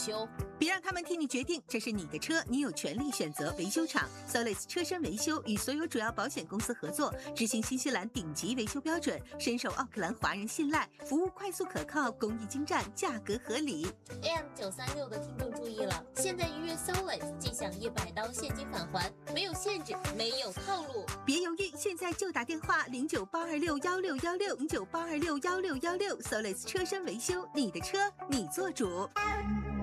修。 别让他们替你决定，这是你的车，你有权利选择维修厂。Solis 车身维修与所有主要保险公司合作，执行新西兰顶级维修标准，深受奥克兰华人信赖，服务快速可靠，工艺精湛，价格合理。 AM936的听众注意了，现在预约 Solis 即享100刀现金返还，没有限制，没有套路。 别犹豫，现在就打电话0982611616 0982611616 Solis 车身维修，你的车你做主。